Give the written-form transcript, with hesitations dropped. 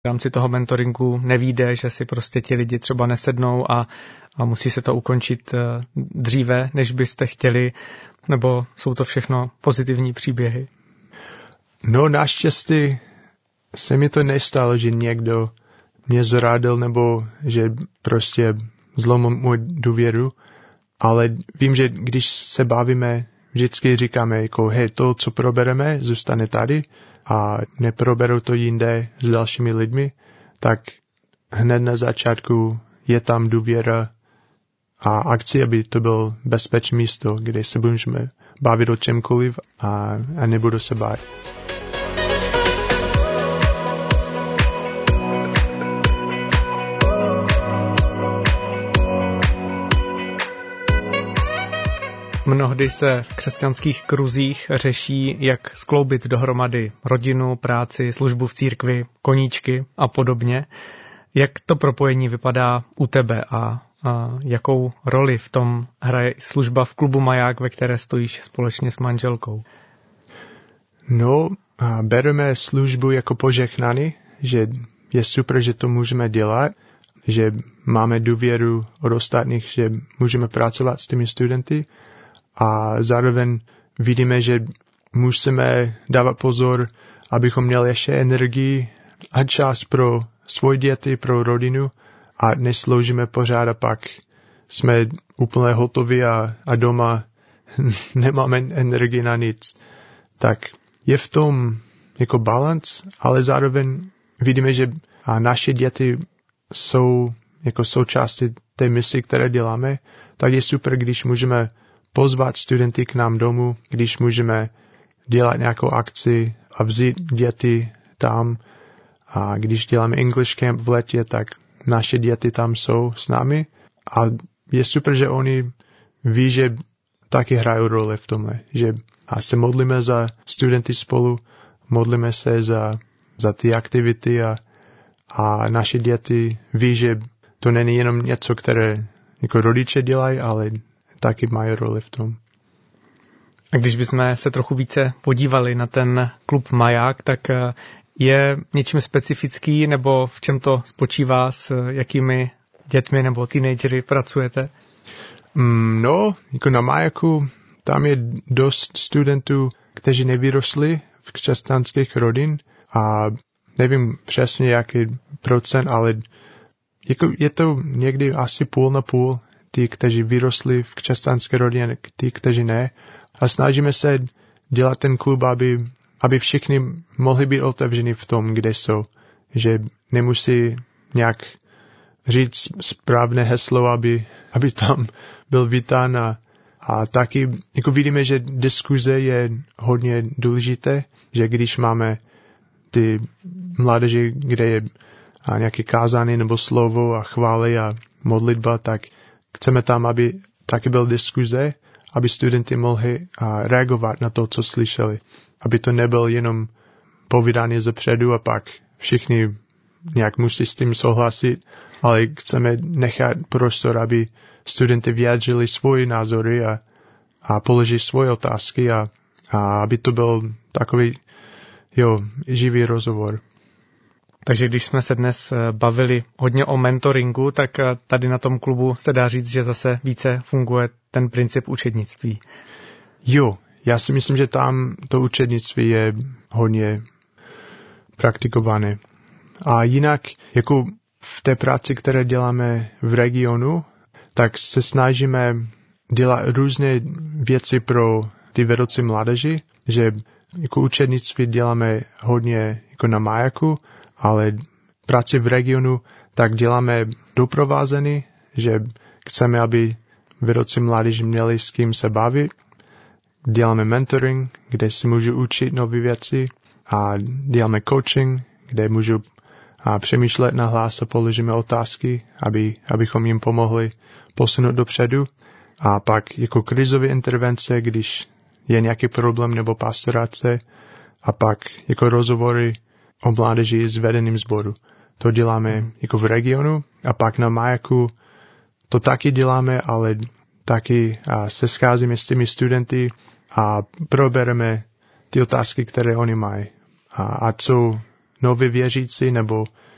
V rámci toho mentoringu nevíde, že si prostě ti lidi třeba nesednou a musí se to ukončit dříve, než byste chtěli, nebo jsou to všechno pozitivní příběhy? No, naštěstí se mi to nestalo, že někdo mě zradil, nebo že prostě zlomil můj důvěru, ale vím, že když se bavíme, vždycky říkáme, jako, hej, to, co probereme, zůstane tady a neproberou to jinde s dalšími lidmi, tak hned na začátku je tam důvěra a akci, aby to byl bezpečné místo, kde se budeme bavit o čemkoliv a nebudu se bát. Mnohdy se v křesťanských kruzích řeší, jak skloubit dohromady rodinu, práci, službu v církvi, koníčky a podobně. Jak to propojení vypadá u tebe a jakou roli v tom hraje služba v klubu Maják, ve které stojíš společně s manželkou? No, bereme službu jako požehnaný, že je super, že to můžeme dělat, že máme důvěru od ostatních, že můžeme pracovat s těmi studenty a zároveň vidíme, že musíme dávat pozor, abychom měli ještě energii a čas pro svoje děti, pro rodinu a nesloužíme pořád a pak jsme úplně hotoví a doma nemáme energii na nic. Tak je v tom jako balans, ale zároveň vidíme, že naše děti jsou jako součástí té misi, které děláme, tak je super, když můžeme pozvat studenty k nám domů, když můžeme dělat nějakou akci a vzít děti tam. A když děláme English Camp v létě, tak naše děti tam jsou s námi. A je super, že oni ví, že taky hrají roli v tomhle. Že se modlíme za studenty spolu, modlíme se za ty aktivity a naše děti ví, že to není jenom něco, které jako rodiče dělají, ale taky mají roli v tom. A když bychom se trochu více podívali na ten klub Maják, tak je něčím specifický, nebo v čem to spočívá, s jakými dětmi nebo teenagery pracujete? No, jako na Majaku, tam je dost studentů, kteří nevyrostli v křesťanských rodin a nevím přesně, jaký procent, ale jako je to někdy asi půl na půl, ty, kteří vyrostli v křesťanské rodině, ty, kteří ne. A snažíme se dělat ten klub, aby všichni mohli být otevření v tom, kde jsou. Že nemusí nějak říct správné heslo, aby tam byl vítán. A taky jako vidíme, že diskuze je hodně důležité, že když máme ty mládeže, kde je nějaké kázání nebo slovo a chvály a modlitba, tak chceme tam, aby taky byl diskuze, aby studenti mohli reagovat na to, co slyšeli. Aby to nebyl jenom povídání zepředu a pak všichni nějak musí s tím souhlasit, ale chceme nechat prostor, aby studenti vyjádřili svoje názory a položili svoje otázky a aby to byl takový živý rozhovor. Takže když jsme se dnes bavili hodně o mentoringu, tak tady na tom klubu se dá říct, že zase více funguje ten princip učednictví. Jo, já si myslím, že tam to učednictví je hodně praktikované. A jinak, jako v té práci, které děláme v regionu, tak se snažíme dělat různé věci pro ty vedoucí mládeži, že jako učednictví děláme hodně jako na Majaku, ale práci v regionu tak děláme doprovázený, že chceme, aby vedoucí mládeži měli s kým se bavit. Děláme mentoring, kde si můžu učit nové věci a děláme coaching, kde můžu přemýšlet na hlas a položíme otázky, abychom jim pomohli posunout dopředu. A pak jako krizové intervence, když je nějaký problém nebo pastorace, a pak jako rozhovory o mládeži s vedením sboru. To děláme jako v regionu a pak na Majaku to taky děláme, ale taky se scházíme s těmi studenty a probereme ty otázky, které oni mají. A co noví věřící nebo